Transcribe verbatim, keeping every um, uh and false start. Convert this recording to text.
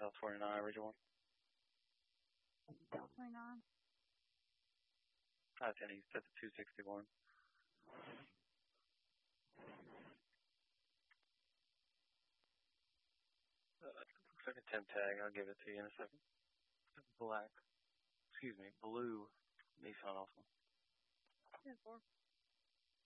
South twenty-nine, original one. South twenty-nine. I ten, he's at the two sixty-one. Uh, looks like a ten tag. I'll give it to you in a second. Black. Excuse me, blue Nissan also. ten four.